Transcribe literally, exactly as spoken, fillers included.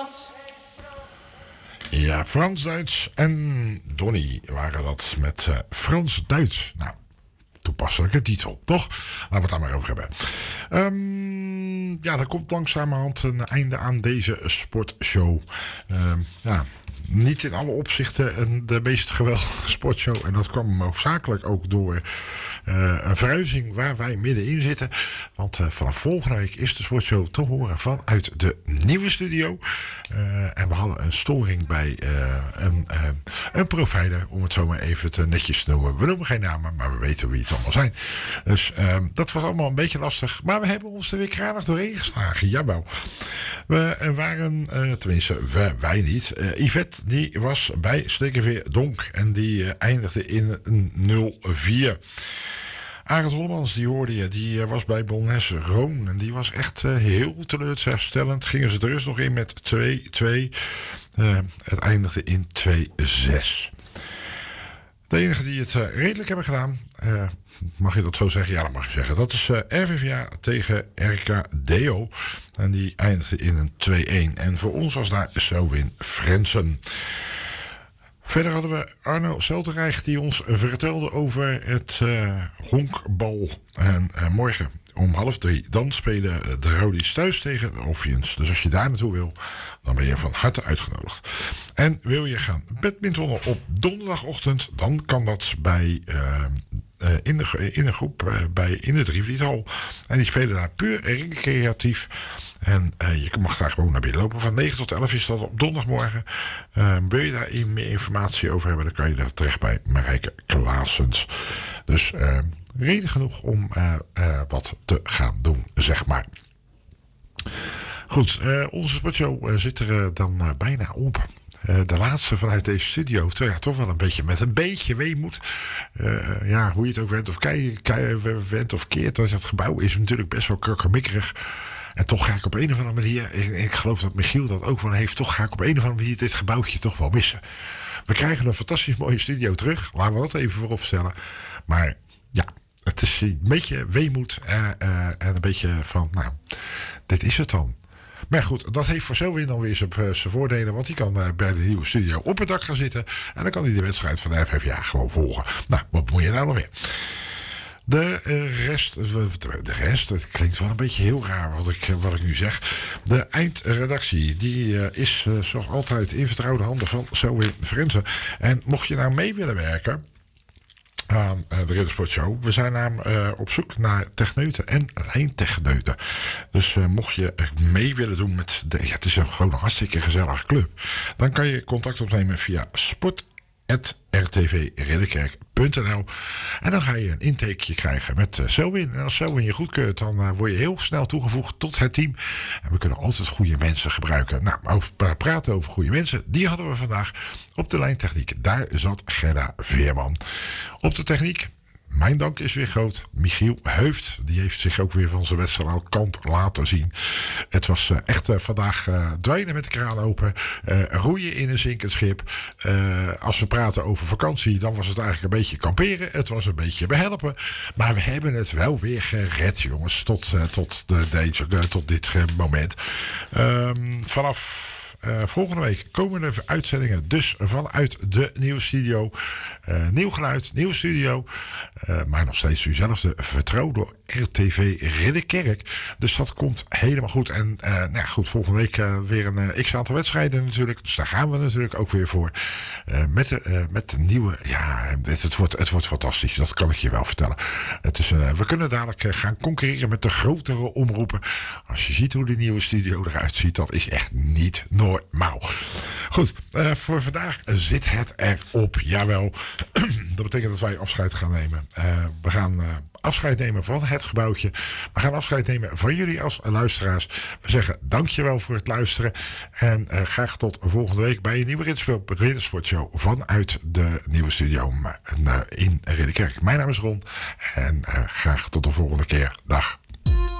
Ja, Frans-Duits en Donny waren dat met uh, Frans-Duits. Nou, toepasselijke titel, toch? Laten we het daar maar over hebben. Um, ja, er komt langzamerhand een einde aan deze sportshow. Um, ja, niet in alle opzichten de meest geweldige sportshow. En dat kwam hoofdzakelijk ook door uh, een verhuizing waar wij middenin zitten. Want uh, vanaf volgende week is de sportshow te horen vanuit de nieuwe studio. Uh, en we hadden een storing bij uh, een, uh, een provider, om het zo maar even te netjes te noemen. We noemen geen namen, maar we weten wie het allemaal zijn. Dus uh, dat was allemaal een beetje lastig. Maar we hebben ons er weer kranig doorheen geslagen. Jawel. We waren, uh, tenminste we, wij niet. Uh, Yvette die was bij Stekeveer Donk en die uh, eindigde in een nul vier. Arend Hollemans, die hoorde je, die uh, was bij Bolnes Roon. En die was echt uh, heel teleurstellend. Gingen ze er rust nog in met twee twee. Uh, het eindigde in twee zes. De enige die het uh, redelijk hebben gedaan, uh, mag je dat zo zeggen? Ja, dat mag je zeggen. Dat is uh, R V V A tegen R K D O. En die eindigde in een twee-een. En voor ons was daar Selwyn Frensen. Verder hadden we Arno Selterreich die ons vertelde over het uh, honkbal. En uh, morgen om half drie, dan spelen de Rodies thuis tegen de Offians. Dus als je daar naartoe wil, dan ben je van harte uitgenodigd. En wil je gaan badmintonnen op donderdagochtend, dan kan dat bij, uh, uh, in, de, in de groep uh, bij, in de Drievliethal. En die spelen daar puur recreatief. En uh, je mag daar gewoon naar binnen lopen. Van negen tot elf is dat op donderdagmorgen. Uh, wil je daar meer informatie over hebben, dan kan je daar terecht bij Marijke Klaasens. Dus uh, reden genoeg om uh, uh, wat te gaan doen, zeg maar. Goed, uh, onze sportshow uh, zit er uh, dan uh, bijna op. Uh, de laatste vanuit deze studio. Ja, toch wel een beetje met een beetje weemoed. Uh, ja, hoe je het ook went of, kei, kei, went of keert. Het gebouw is natuurlijk best wel kurkemikkerig. En toch ga ik op een of andere manier, ik, ik geloof dat Michiel dat ook wel heeft, toch ga ik op een of andere manier dit gebouwtje toch wel missen. We krijgen een fantastisch mooie studio terug, laten we dat even voorop stellen. Maar ja, het is een beetje weemoed uh, uh, en een beetje van, nou, dit is het dan. Maar goed, dat heeft voor Selwyn dan weer zijn, uh, zijn voordelen, want die kan uh, bij de nieuwe studio op het dak gaan zitten en dan kan hij de wedstrijd van de F F V A gewoon volgen. Nou, wat moet je nou nog meer? De uh, rest, de rest, het klinkt wel een beetje heel raar wat ik, wat ik nu zeg. De eindredactie, die uh, is uh, zoals altijd in vertrouwde handen van Selwyn Frensen. En mocht je nou mee willen werken aan uh, de Riddersportshow, we zijn namelijk uh, op zoek naar techneuten en lijntechneuten. Dus uh, mocht je mee willen doen met, de, ja, het is een, gewoon een hartstikke gezellige club, dan kan je contact opnemen via sport at r t v ridderkerk punt n l. En dan ga je een intakeje krijgen met uh, Selwyn. En als Selwyn je goedkeurt, dan uh, word je heel snel toegevoegd tot het team. En we kunnen altijd goede mensen gebruiken. Nou, over praten over goede mensen, die hadden we vandaag op de lijntechniek. Daar zat Gerda Veerman. Op de techniek, mijn dank is weer groot. Michiel Heuft, die heeft zich ook weer van zijn wedstrijd kant laten zien. Het was uh, echt uh, vandaag uh, dweilen met de kraan open. Uh, roeien in een zinkend schip. Uh, als we praten over vakantie, dan was het eigenlijk een beetje kamperen. Het was een beetje behelpen. Maar we hebben het wel weer gered, jongens. Tot, uh, tot, de, deze, uh, tot dit uh, moment. Um, vanaf... Uh, volgende week komen de uitzendingen dus vanuit de nieuwe studio. Uh, nieuw geluid, nieuwe studio. Uh, maar nog steeds uzelfde vertrouwd door R T V Ridderkerk. Dus dat komt helemaal goed. En uh, nou ja, goed, volgende week uh, weer een uh, x-aantal wedstrijden natuurlijk. Dus daar gaan we natuurlijk ook weer voor. Uh, met, de, uh, met de nieuwe... Ja, het, het, wordt, het wordt fantastisch. Dat kan ik je wel vertellen. Het is, uh, we kunnen dadelijk uh, gaan concurreren met de grotere omroepen. Als je ziet hoe de nieuwe studio eruit ziet, dat is echt niet normaal. Goed, uh, voor vandaag zit het erop. Jawel. Dat betekent dat wij afscheid gaan nemen. Uh, we gaan uh, afscheid nemen van het gebouwtje. We gaan afscheid nemen van jullie als luisteraars. We zeggen dankjewel voor het luisteren. En uh, graag tot volgende week bij een nieuwe Riddersportshow vanuit de nieuwe studio uh, in Ridderkerk. Mijn naam is Ron. En uh, graag tot de volgende keer. Dag.